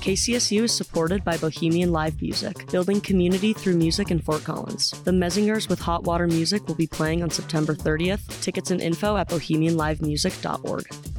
KCSU is supported by Bohemian Live Music, building community through music in Fort Collins. The Messingers with Hot Water Music will be playing on September 30th. Tickets and info at bohemianlivemusic.org.